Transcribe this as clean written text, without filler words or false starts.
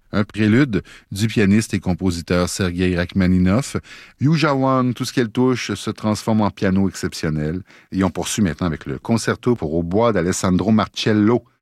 un prélude du pianiste et compositeur Sergei Rachmaninov. Yujawan, tout ce qu'elle touche se transforme en piano exceptionnel. Et on poursuit maintenant avec le concerto pour hautbois d'Alessandro Marcello,